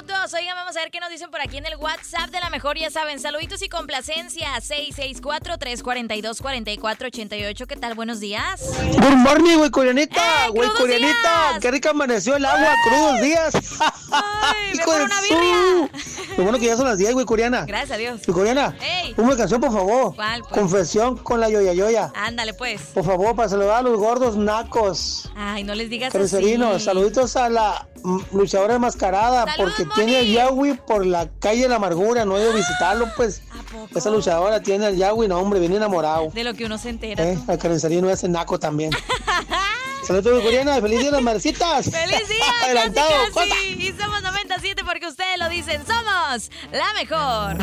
minutos. Oigan, vamos a ver qué nos dicen por aquí en el WhatsApp de La Mejor. Ya saben, saluditos y complacencias. 664-342-4488. ¿Qué tal? Buenos días. Good morning, güey, coreanita. Güey, crudos coreanita. días. Qué rica amaneció el agua, crudos días. Ay, Hijo mejor de una su- birria. Lo bueno que ya son las 10, güey, coreana. Gracias a Dios. Güey, coreana, Ey. una canción, por favor. ¿Cuál, pues? Confesión con la Yoya. Ándale, pues. Por favor, para saludar a los gordos nacos. Ay, no les digas así. Carnicerinos, saluditos a la luchadora enmascarada. Saludos, porque Moni. tiene el Yahweh por la calle de la amargura. No he ido a visitarlo, pues. ¿A poco? Esa luchadora tiene el Yahweh, no, hombre, bien enamorado. De lo que uno se entera. El carnicerino ese naco también. Saludos, coreana. Feliz día de las madrecitas. ¡Feliz día! Adelantado. Casi. Y somos 97 porque ustedes lo dicen. Somos La Mejor.